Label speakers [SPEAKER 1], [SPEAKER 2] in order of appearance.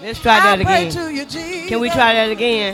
[SPEAKER 1] Let's try
[SPEAKER 2] I
[SPEAKER 1] that
[SPEAKER 2] pray
[SPEAKER 1] again.
[SPEAKER 2] to you, Jesus.
[SPEAKER 1] Can we try that again?